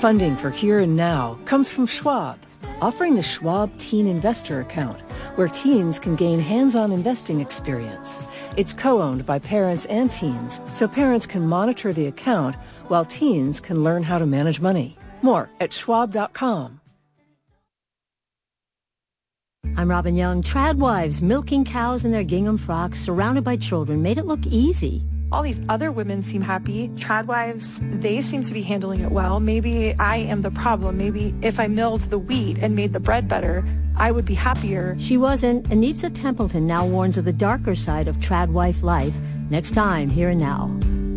Funding for Here and Now comes from Schwab, offering the Schwab Teen Investor Account, where teens can gain hands-on investing experience. It's co-owned by parents and teens, so parents can monitor the account while teens can learn how to manage money. More at schwab.com. I'm Robin Young. Trad wives milking cows in their gingham frocks, surrounded by children, made it look easy. All these other women seem happy. Trad wives, they seem to be handling it well. Maybe I am the problem. Maybe if I milled the wheat and made the bread better, I would be happier. She wasn't. Anita Templeton now warns of the darker side of trad wife life. Next time, Here and Now.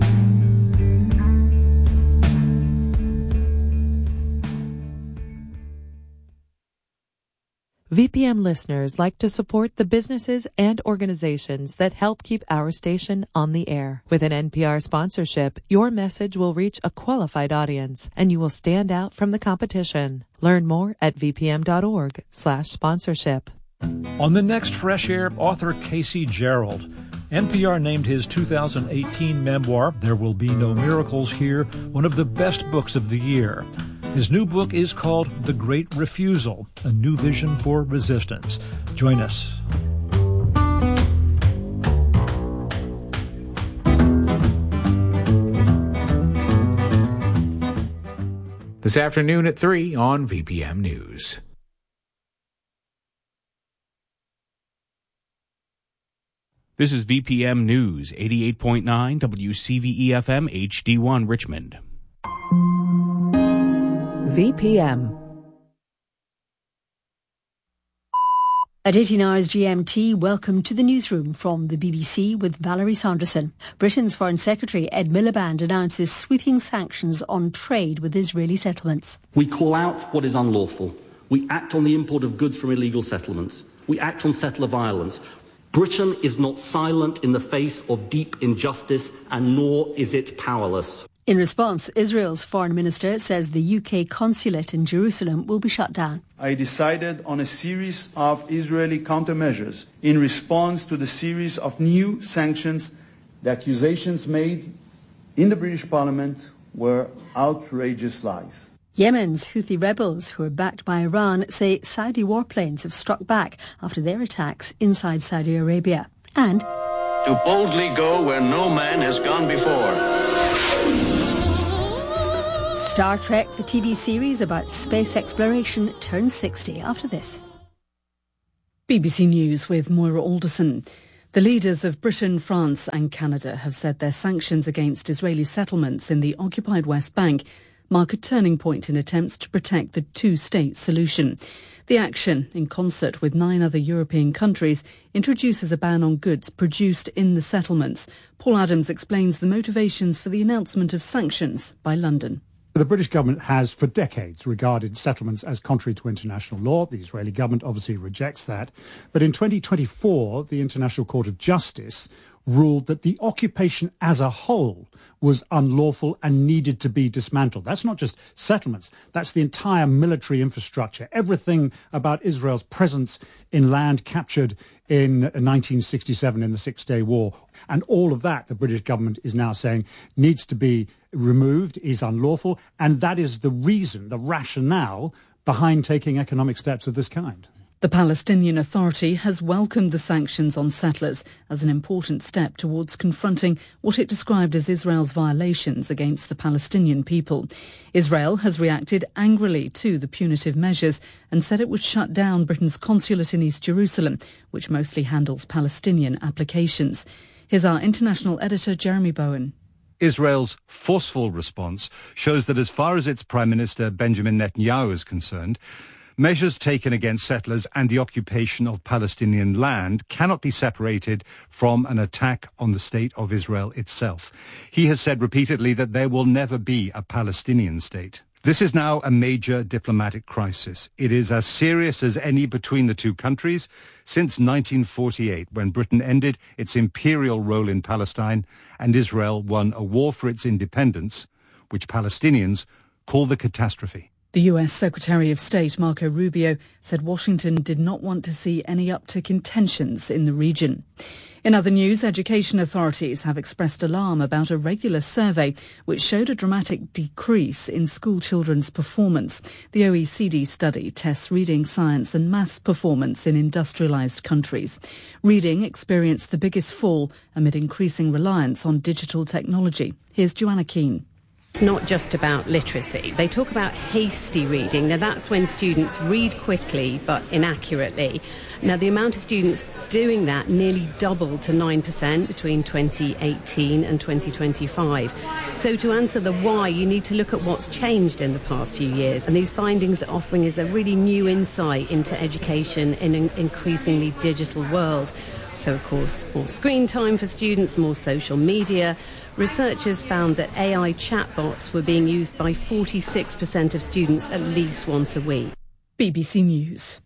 VPM listeners like to support the businesses and organizations that help keep our station on the air. With an NPR sponsorship, your message will reach a qualified audience, and you will stand out from the competition. Learn more at vpm.org/sponsorship. On the next Fresh Air, author Casey Gerald. NPR named his 2018 memoir, There Will Be No Miracles Here, one of the best books of the year. His new book is called The Great Refusal, a new vision for resistance. Join us. This afternoon at 3 on VPM News. This is VPM News, 88.9 WCVE-FM HD1 Richmond. VPM. At 18 hours GMT, welcome to the newsroom from the BBC with Valerie Sanderson. Britain's Foreign Secretary Ed Miliband announces sweeping sanctions on trade with Israeli settlements. We call out what is unlawful. We act on the import of goods from illegal settlements. We act on settler violence. Britain is not silent in the face of deep injustice, and nor is it powerless. In response, Israel's foreign minister says the UK consulate in Jerusalem will be shut down. I decided on a series of Israeli countermeasures in response to the series of new sanctions. The accusations made in the British Parliament were outrageous lies. Yemen's Houthi rebels, who are backed by Iran, say Saudi warplanes have struck back after their attacks inside Saudi Arabia. And to boldly go where no man has gone before. Star Trek, the TV series about space exploration, turns 60 after this. BBC News with Moira Alderson. The leaders of Britain, France and Canada have said their sanctions against Israeli settlements in the occupied West Bank mark a turning point in attempts to protect the two-state solution. The action, in concert with 9 other European countries, introduces a ban on goods produced in the settlements. Paul Adams explains the motivations for the announcement of sanctions by London. The British government has for decades regarded settlements as contrary to international law. The Israeli government obviously rejects that. But in 2024, the International Court of Justice ruled that the occupation as a whole was unlawful and needed to be dismantled. That's not just settlements. That's the entire military infrastructure. Everything about Israel's presence in land captured in 1967 in the Six-Day War. And all of that, the British government is now saying, needs to be removed, is unlawful. And that is the reason, the rationale behind taking economic steps of this kind. The Palestinian Authority has welcomed the sanctions on settlers as an important step towards confronting what it described as Israel's violations against the Palestinian people. Israel has reacted angrily to the punitive measures and said it would shut down Britain's consulate in East Jerusalem, which mostly handles Palestinian applications. Here's our international editor, Jeremy Bowen. Israel's forceful response shows that as far as its Prime Minister Benjamin Netanyahu is concerned, measures taken against settlers and the occupation of Palestinian land cannot be separated from an attack on the state of Israel itself. He has said repeatedly that there will never be a Palestinian state. This is now a major diplomatic crisis. It is as serious as any between the two countries since 1948, when Britain ended its imperial role in Palestine and Israel won a war for its independence, which Palestinians call the catastrophe. The The U.S. Secretary of State Marco Rubio said Washington did not want to see any uptick in tensions in the region. In other news, education authorities have expressed alarm about a regular survey which showed a dramatic decrease in school children's performance. The OECD study tests reading, science and maths performance in industrialised countries. Reading experienced the biggest fall amid increasing reliance on digital technology. Here's Joanna Keane. It's not just about literacy. They talk about hasty reading. Now, that's when students read quickly but inaccurately. Now, the amount of students doing that nearly doubled to 9% between 2018 and 2025. So to answer the why, you need to look at what's changed in the past few years. And these findings are offering us a really new insight into education in an increasingly digital world. So, of course, more screen time for students, more social media. Researchers found that AI chatbots were being used by 46% of students at least once a week. BBC News.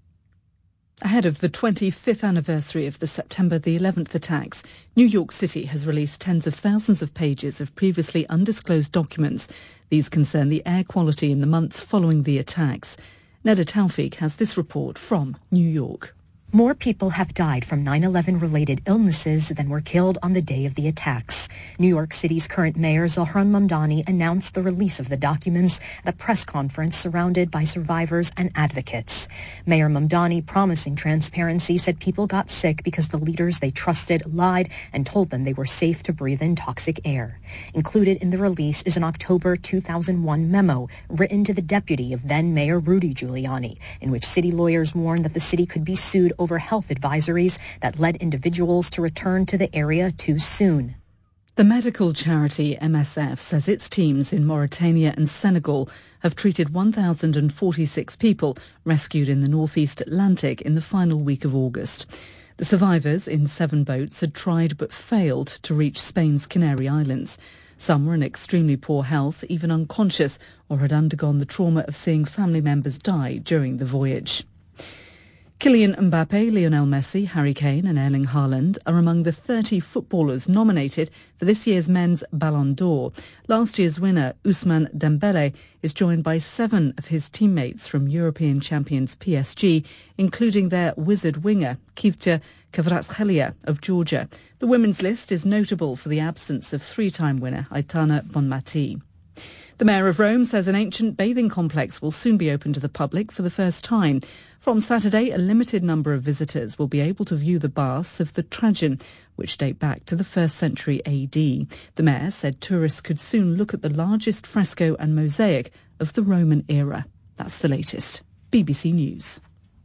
Ahead of the 25th anniversary of the September the 11th attacks, New York City has released tens of thousands of pages of previously undisclosed documents. These concern the air quality in the months following the attacks. Neda Tawfik has this report from New York. More people have died from 9/11-related illnesses than were killed on the day of the attacks. New York City's current mayor, Zohran Mamdani, announced the release of the documents at a press conference surrounded by survivors and advocates. Mayor Mamdani, promising transparency, said people got sick because the leaders they trusted lied and told them they were safe to breathe in toxic air. Included in the release is an October 2001 memo written to the deputy of then-Mayor Rudy Giuliani, in which city lawyers warned that the city could be sued over health advisories that led individuals to return to the area too soon. The medical charity MSF says its teams in Mauritania and Senegal have treated 1,046 people rescued in the northeast Atlantic in the final week of August. The survivors in 7 boats had tried but failed to reach Spain's Canary Islands. Some were in extremely poor health, even unconscious, or had undergone the trauma of seeing family members die during the voyage. Kylian Mbappe, Lionel Messi, Harry Kane and Erling Haaland are among the 30 footballers nominated for this year's men's Ballon d'Or. Last year's winner, Ousmane Dembele, is joined by 7 of his teammates from European champions PSG, including their wizard winger, Kivcha Kvaratskhelia of Georgia. The women's list is notable for the absence of 3-time winner Aitana Bonmati. The Mayor of Rome says an ancient bathing complex will soon be open to the public for the first time. From Saturday, a limited number of visitors will be able to view the baths of the Trajan, which date back to the 1st century AD. The Mayor said tourists could soon look at the largest fresco and mosaic of the Roman era. That's the latest. BBC News.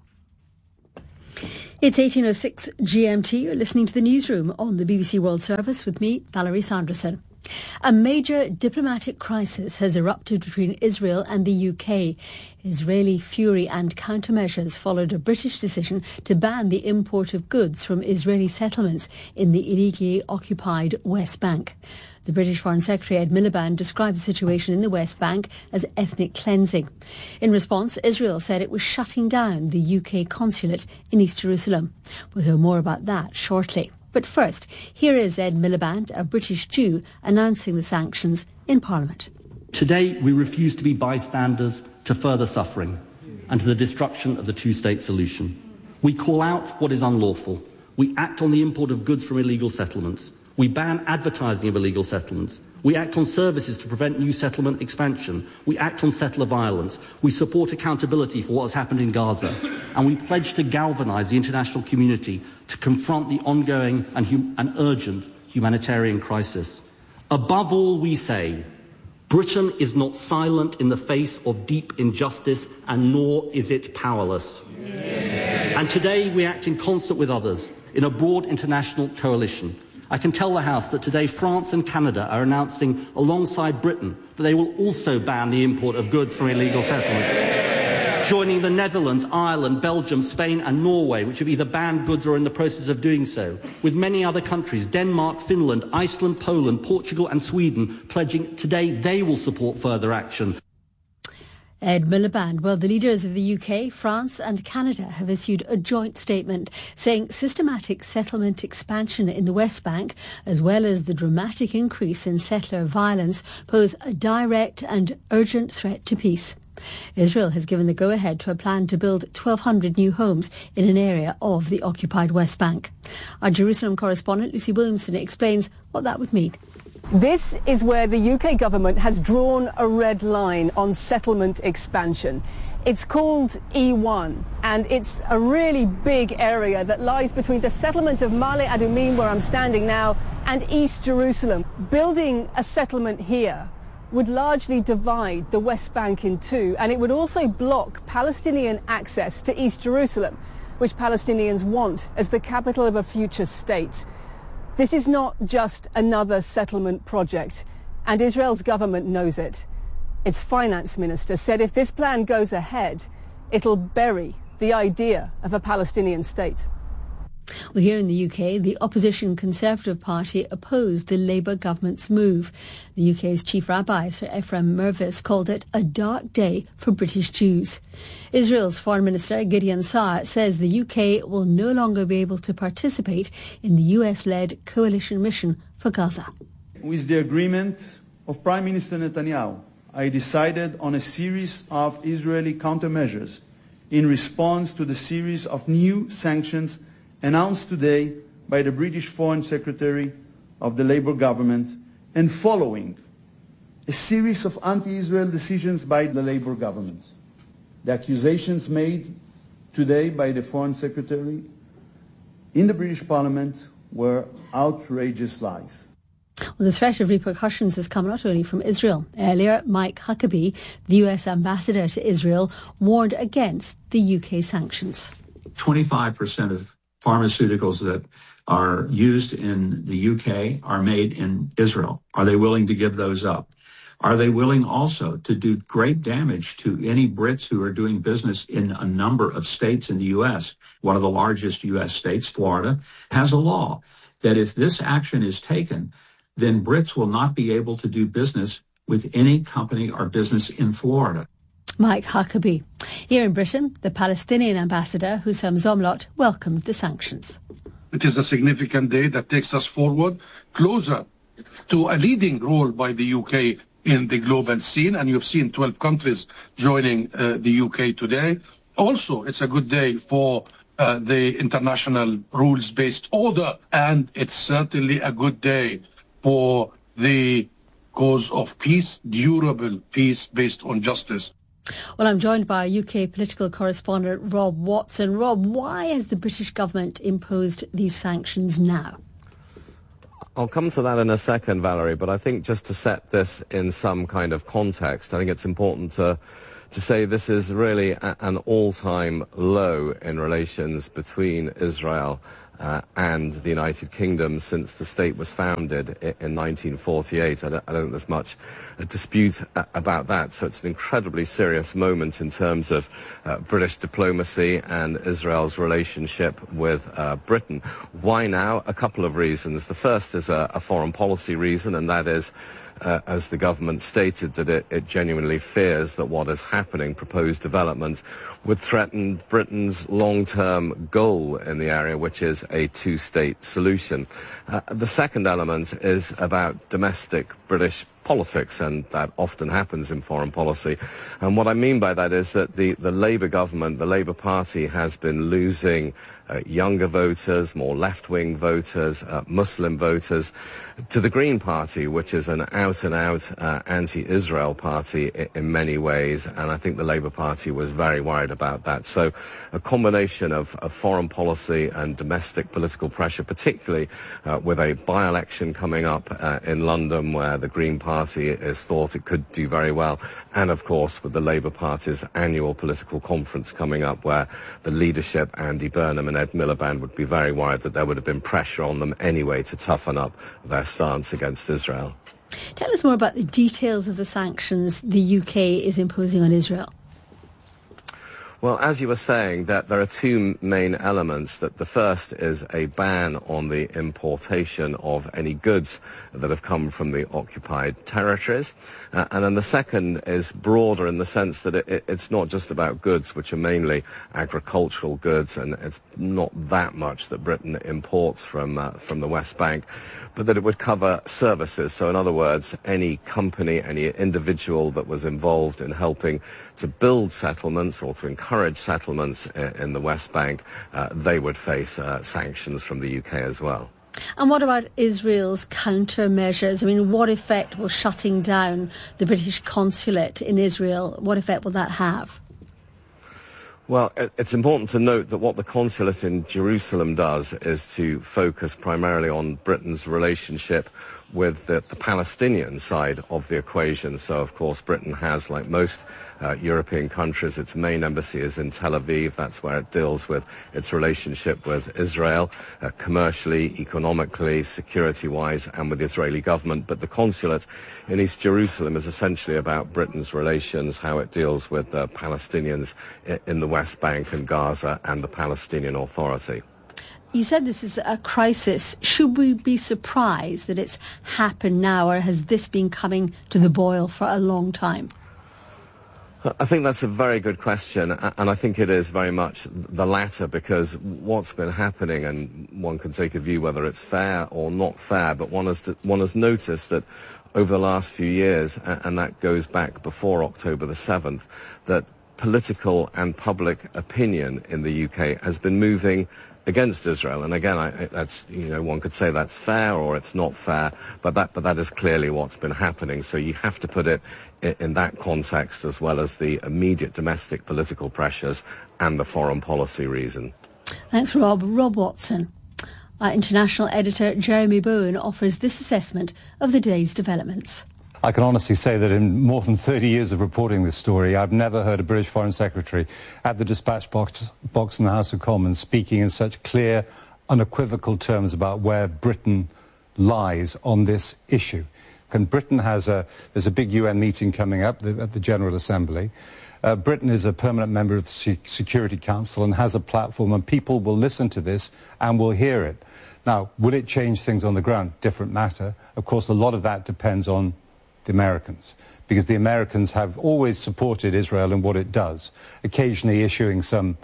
It's 18:06 GMT. You're listening to the newsroom on the BBC World Service with me, Valerie Sanderson. A major diplomatic crisis has erupted between Israel and the UK. Israeli fury and countermeasures followed a British decision to ban the import of goods from Israeli settlements in the illegally occupied West Bank. The British Foreign Secretary Ed Miliband described the situation in the West Bank as ethnic cleansing. In response, Israel said it was shutting down the UK consulate in East Jerusalem. We'll hear more about that shortly. But first, here is Ed Miliband, a British Jew, announcing the sanctions in Parliament. Today, we refuse to be bystanders to further suffering and to the destruction of the two-state solution. We call out what is unlawful. We act on the import of goods from illegal settlements. We ban advertising of illegal settlements. We act on services to prevent new settlement expansion. We act on settler violence. We support accountability for what has happened in Gaza. And we pledge to galvanise the international community to confront the ongoing and urgent humanitarian crisis. Above all, we say, Britain is not silent in the face of deep injustice, and nor is it powerless. Yeah. And today we act in concert with others in a broad international coalition. I can tell the House that today France and Canada are announcing alongside Britain that they will also ban the import of goods from illegal settlements, joining the Netherlands, Ireland, Belgium, Spain and Norway, which have either banned goods or are in the process of doing so, with many other countries, Denmark, Finland, Iceland, Poland, Portugal and Sweden, pledging today they will support further action. Ed Miliband. Well, the leaders of the UK, France and Canada have issued a joint statement saying systematic settlement expansion in the West Bank, as well as the dramatic increase in settler violence, pose a direct and urgent threat to peace. Israel has given the go-ahead to a plan to build 1,200 new homes in an area of the occupied West Bank. Our Jerusalem correspondent Lucy Williamson explains what that would mean. This is where the UK government has drawn a red line on settlement expansion. It's called E1, and it's a really big area that lies between the settlement of Ma'ale Adumim, where I'm standing now, and East Jerusalem. Building a settlement here would largely divide the West Bank in two, and it would also block Palestinian access to East Jerusalem, which Palestinians want as the capital of a future state. This is not just another settlement project, and Israel's government knows it. Its finance minister said if this plan goes ahead, it'll bury the idea of a Palestinian state. Well, here in the UK, the opposition Conservative Party opposed the Labour government's move. The UK's chief rabbi, Sir Ephraim Mervis, called it a dark day for British Jews. Israel's Foreign Minister Gideon Saar says the UK will no longer be able to participate in the US-led coalition mission for Gaza. With the agreement of Prime Minister Netanyahu, I decided on a series of Israeli countermeasures in response to the series of new sanctions announced today by the British Foreign Secretary of the Labour government and following a series of anti-Israel decisions by the Labour government. The accusations made today by the Foreign Secretary in the British Parliament were outrageous lies. Well, the threat of repercussions has come not only from Israel. Earlier, Mike Huckabee, the US ambassador to Israel, warned against the UK sanctions. 25% of pharmaceuticals that are used in the UK are made in Israel. Are they willing to give those up? Are they willing also to do great damage to any Brits who are doing business in a number of states in the US? One of the largest US states, Florida, has a law that if this action is taken, then Brits will not be able to do business with any company or business in Florida. Mike Huckabee. Here in Britain, the Palestinian ambassador, Hussam Zomlot, welcomed the sanctions. It is a significant day that takes us forward, closer to a leading role by the UK in the global scene, and you've seen 12 countries joining the UK today. Also, it's a good day for the international rules-based order, and it's certainly a good day for the cause of peace, durable peace based on justice. Well, I'm joined by UK political correspondent Rob Watson. Rob, why has the British government imposed these sanctions now? I'll come to that in a second, Valerie, but I think just to set this in some kind of context, I think it's important to say this is really an all-time low in relations between Israel and the United Kingdom since the state was founded in 1948. I don't think there's much dispute about that. So it's an incredibly serious moment in terms of British diplomacy and Israel's relationship with Britain. Why now? A couple of reasons. The first is a foreign policy reason, and that is as the government stated, that it genuinely fears that what is happening, proposed development, would threaten Britain's long-term goal in the area, which is a two-state solution. The second element is about domestic British politics, and that often happens in foreign policy. And what I mean by that is that the Labour government, the Labour Party, has been losing younger voters, more left-wing voters, Muslim voters, to the Green Party, which is an out-and-out anti-Israel party in many ways, and I think the Labour Party was very worried about that. So a combination of foreign policy and domestic political pressure, particularly with a by-election coming up in London where the Green Party is thought it could do very well, and of course with the Labour Party's annual political conference coming up where the leadership, Andy Burnham and Ed Miliband, would be very worried that there would have been pressure on them anyway to toughen up their stance against Israel. Tell us more about the details of the sanctions the UK is imposing on Israel. Well, as you were saying, that there are two main elements. That the first is a ban on the importation of any goods that have come from the occupied territories. And then the second is broader in the sense that it's not just about goods, which are mainly agricultural goods, and it's not that much that Britain imports from the West Bank, but that it would cover services. So in other words, any company, any individual that was involved in helping to build settlements or to encourage settlements in the West Bank, they would face sanctions from the UK as well. And what about Israel's countermeasures? I mean, what effect will shutting down the British consulate in Israel, what effect will that have? Well, it's important to note that what the consulate in Jerusalem does is to focus primarily on Britain's relationship with the Palestinian side of the equation. So, of course, Britain has, like most European countries, its main embassy is in Tel Aviv. That's where it deals with its relationship with Israel, commercially, economically, security-wise, and with the Israeli government. But the consulate in East Jerusalem is essentially about Britain's relations, how it deals with Palestinians in the West Bank and Gaza and the Palestinian Authority. You said this is a crisis. Should we be surprised that it's happened now, or has this been coming to the boil for a long time? I think that's a very good question, and I think it is very much the latter, because what's been happening, and one can take a view whether it's fair or not fair, but one has noticed that over the last few years, and that goes back before October the 7th, that political and public opinion in the UK has been moving against Israel. And again, that's, one could say that's fair or it's not fair, but that is clearly what's been happening. So you have to put it in that context, as well as the immediate domestic political pressures and the foreign policy reason. Thanks, Rob. Rob Watson. Our international editor Jeremy Bowen offers this assessment of the day's developments. I can honestly say that in more than 30 years of reporting this story, I've never heard a British Foreign Secretary at the dispatch box in the House of Commons speaking in such clear, unequivocal terms about where Britain lies on this issue. And Britain there's a big UN meeting coming up at the General Assembly. Britain is a permanent member of the Security Council and has a platform, and people will listen to this and will hear it. Now, will it change things on the ground? Different matter. Of course, a lot of that depends on the Americans, because the Americans have always supported Israel in what it does, occasionally issuing some,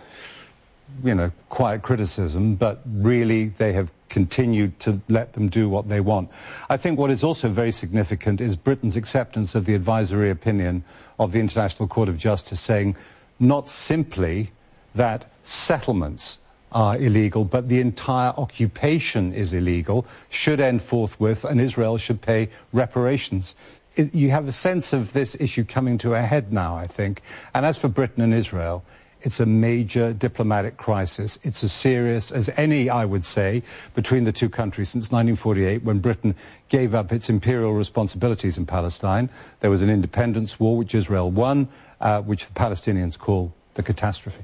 quiet criticism, but really they have continued to let them do what they want. I think what is also very significant is Britain's acceptance of the advisory opinion of the International Court of Justice, saying not simply that settlements are illegal, but the entire occupation is illegal, should end forthwith, and Israel should pay reparations. You have a sense of this issue coming to a head now, I think. And as for Britain and Israel, it's a major diplomatic crisis. It's as serious as any, I would say, between the two countries since 1948, when Britain gave up its imperial responsibilities in Palestine. There was an independence war, which Israel won, which the Palestinians call the catastrophe.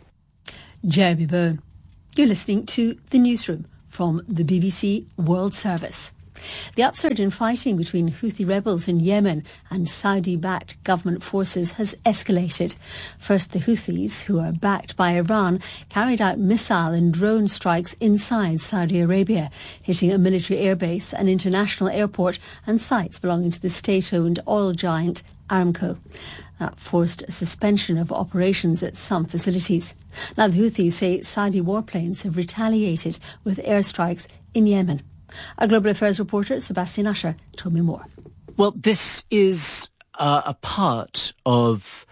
Jeremy Byrne. You're listening to The Newsroom from the BBC World Service. The upsurge in fighting between Houthi rebels in Yemen and Saudi-backed government forces has escalated. First, the Houthis, who are backed by Iran, carried out missile and drone strikes inside Saudi Arabia, hitting a military airbase, an international airport and sites belonging to the state-owned oil giant Aramco. That forced a suspension of operations at some facilities. Now, the Houthis say Saudi warplanes have retaliated with airstrikes in Yemen. Our Global Affairs reporter, Sebastian Usher, told me more. Well, this is a part of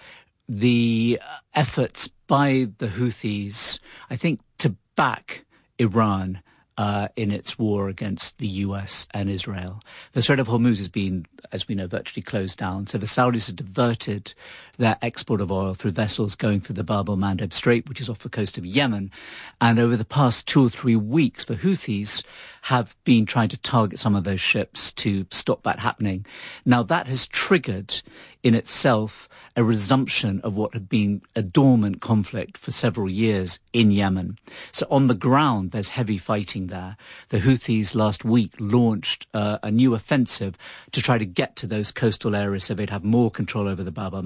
the efforts by the Houthis, I think, to back Iran in its war against the US and Israel. The Strait of Hormuz has been, as we know, virtually closed down. So the Saudis have diverted their export of oil through vessels going through the Bab el-Mandeb Strait, which is off the coast of Yemen. And over the past 2 or 3 weeks, the Houthis have been trying to target some of those ships to stop that happening. Now, that has triggered in itself a resumption of what had been a dormant conflict for several years in Yemen. So on the ground, there's heavy fighting there. The Houthis last week launched a new offensive to try to get to those coastal areas so they'd have more control over the Bab el-Mandeb Strait.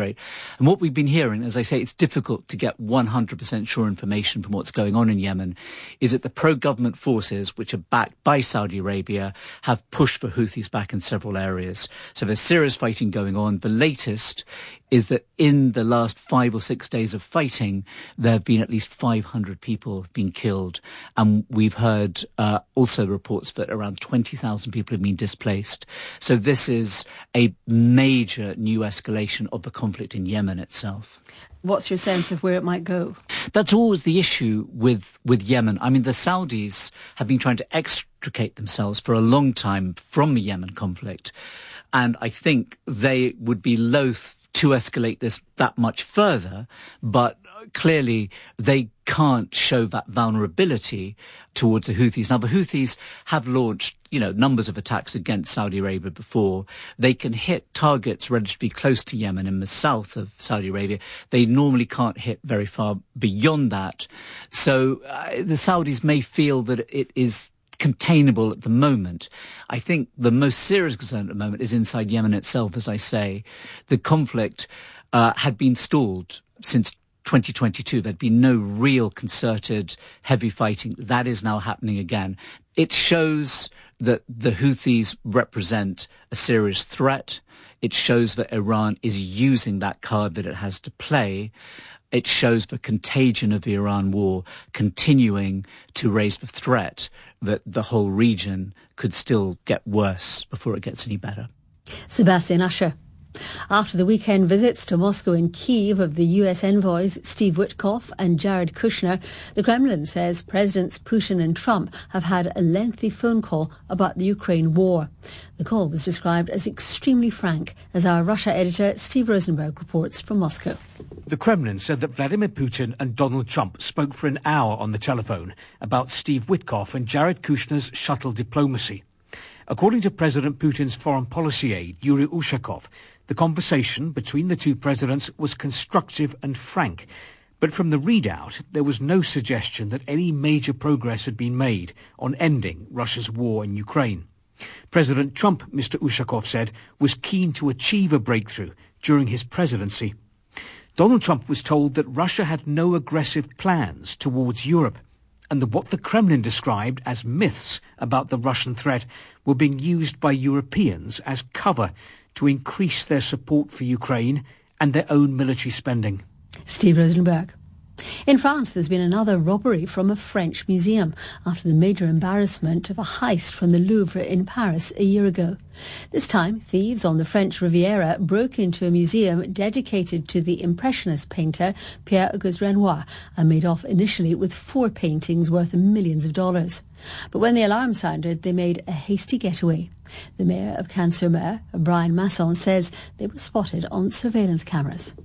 rate. And what we've been hearing, as I say, it's difficult to get 100% sure information from what's going on in Yemen, is that the pro-government forces, which are backed by Saudi Arabia, have pushed for Houthis back in several areas. So there's serious fighting going on. The latest is that in the last 5 or 6 days of fighting, there have been at least 500 people have been killed. And we've heard also reports that around 20,000 people have been displaced. So this is a major new escalation of the conflict in Yemen itself. What's your sense of where it might go? That's always the issue with Yemen. I mean, the Saudis have been trying to extricate themselves for a long time from the Yemen conflict. And I think they would be loath to escalate this that much further, but clearly they can't show that vulnerability towards the Houthis. Now, the Houthis have launched, numbers of attacks against Saudi Arabia before. They can hit targets relatively close to Yemen in the south of Saudi Arabia. They normally can't hit very far beyond that. So the Saudis may feel that it is containable at the moment. I think the most serious concern at the moment is inside Yemen itself, as I say. The conflict had been stalled since 2022. There'd been no real concerted heavy fighting. That is now happening again. It shows that the Houthis represent a serious threat. It shows that Iran is using that card that it has to play. It shows the contagion of the Iran war continuing to raise the threat that the whole region could still get worse before it gets any better. Sebastian Usher. After the weekend visits to Moscow and Kyiv of the US envoys Steve Witkoff and Jared Kushner, the Kremlin says Presidents Putin and Trump have had a lengthy phone call about the Ukraine war. The call was described as extremely frank, as our Russia editor Steve Rosenberg reports from Moscow. The Kremlin said that Vladimir Putin and Donald Trump spoke for an hour on the telephone about Steve Witkoff and Jared Kushner's shuttle diplomacy. According to President Putin's foreign policy aide, Yuri Ushakov, the conversation between the two presidents was constructive and frank, but from the readout, there was no suggestion that any major progress had been made on ending Russia's war in Ukraine. President Trump, Mr. Ushakov said, was keen to achieve a breakthrough during his presidency. Donald Trump was told that Russia had no aggressive plans towards Europe, and that what the Kremlin described as myths about the Russian threat were being used by Europeans as cover to increase their support for Ukraine and their own military spending. Steve Rosenberg. In France, there's been another robbery from a French museum after the major embarrassment of a heist from the Louvre in Paris a year ago. This time, thieves on the French Riviera broke into a museum dedicated to the Impressionist painter Pierre-Auguste Renoir and made off initially with 4 paintings worth millions of dollars. But when the alarm sounded, they made a hasty getaway. The mayor of Cannes-sur-Mer, Brian Masson, says they were spotted on surveillance cameras.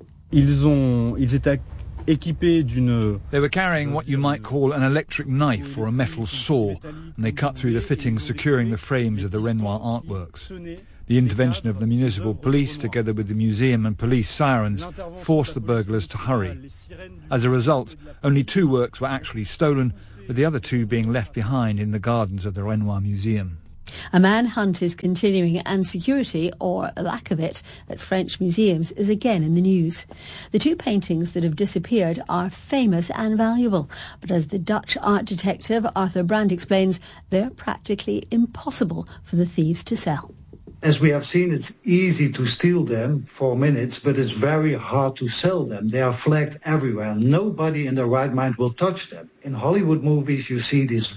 They were carrying what you might call an electric knife or a metal saw, and they cut through the fittings securing the frames of the Renoir artworks. The intervention of the municipal police, together with the museum and police sirens, forced the burglars to hurry. As a result, only 2 works were actually stolen, with the other 2 being left behind in the gardens of the Renoir Museum. A manhunt is continuing and security, or a lack of it, at French museums is again in the news. The 2 paintings that have disappeared are famous and valuable, but as the Dutch art detective Arthur Brand explains, they're practically impossible for the thieves to sell. As we have seen, it's easy to steal them for minutes, but it's very hard to sell them. They are flagged everywhere. Nobody in their right mind will touch them. In Hollywood movies, you see these